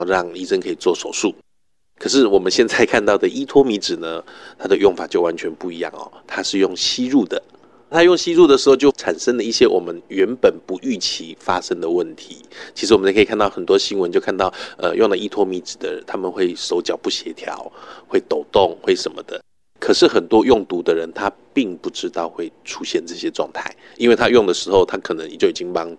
让医生可以做手术。可是我们现在看到的依托米脂呢，它的用法就完全不一样哦，它是用吸入的。它用吸入的时候，就产生了一些我们原本不预期发生的问题。其实我们可以看到很多新闻，就看到用了依托米脂的人，他们会手脚不协调，会抖动，会什么的。可是很多用毒的人，他并不知道会出现这些状态，因为他用的时候，他可能就已经帮